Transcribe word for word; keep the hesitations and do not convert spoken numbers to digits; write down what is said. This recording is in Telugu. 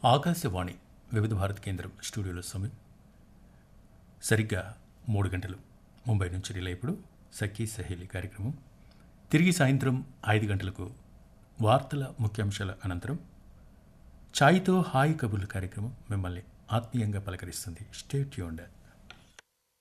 ఆకాశవాణి వివిధ భారతి కేంద్రం స్టూడియోలో సమయం సరిగ్గా మూడు గంటలు. ముంబై నుంచి రిలే ఇప్పుడు సఖీ సహేలి కార్యక్రమం. తిరిగి సాయంత్రం ఐదు గంటలకు వార్తల ముఖ్యాంశాల అనంతరం ఛాయ్తో హాయ్ కబుర్లు కార్యక్రమం మిమ్మల్ని ఆత్మీయంగా పలకరిస్తుంది. Stay tuned.